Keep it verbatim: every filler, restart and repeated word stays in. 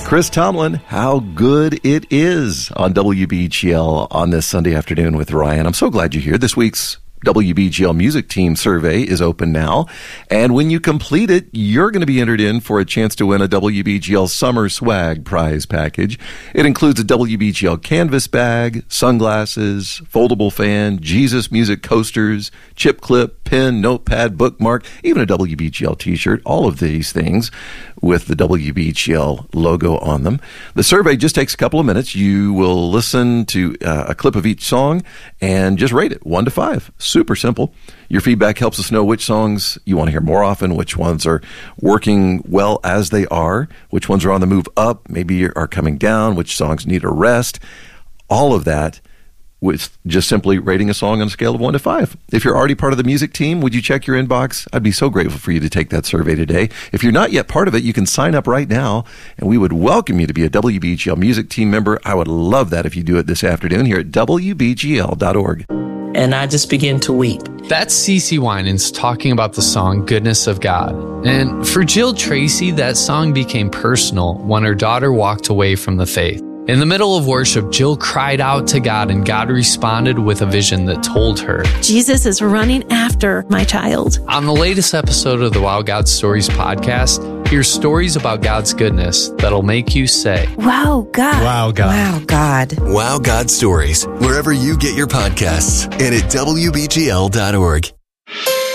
Chris Tomlin, How Good It Is on W B G L on this Sunday afternoon with Ryan. I'm so glad you're here. This week's W B G L Music Team Survey is open now, and when you complete it, you're going to be entered in for a chance to win a W B G L Summer Swag prize package. It includes a W B G L canvas bag, sunglasses, foldable fan, Jesus Music coasters, chip clip, pen, notepad, bookmark, even a W B G L t-shirt, all of these things with the W B G L logo on them. The survey just takes a couple of minutes. You will listen to uh, a clip of each song and just rate it one to five. Super simple. Your feedback helps us know which songs you want to hear more often, which ones are working well as they are, which ones are on the move up, maybe are coming down, which songs need a rest. All of that with just simply rating a song on a scale of one to five. If you're already part of the music team, would you check your inbox? I'd be so grateful for you to take that survey today. If you're not yet part of it, you can sign up right now, and we would welcome you to be a W B G L music team member. I would love that if you do it this afternoon here at W B G L dot org. And I just began to weep. That's CeCe Winans talking about the song Goodness of God. And for Jill Tracy, that song became personal when her daughter walked away from the faith. In the middle of worship, Jill cried out to God, and God responded with a vision that told her, Jesus is running after my child. On the latest episode of the Wow God Stories podcast, hear stories about God's goodness that'll make you say, Wow, God. Wow, God. Wow, God. Wow God Stories, wherever you get your podcasts, and at W B G L dot org.